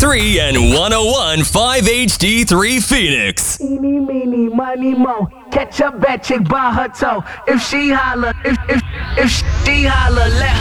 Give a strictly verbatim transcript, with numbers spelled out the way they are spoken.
three and one oh one point five H D three Phoenix. Eeny, meeny, money, mo. Catch a bad chick by her toe. If she holler, if if if she holler, let her.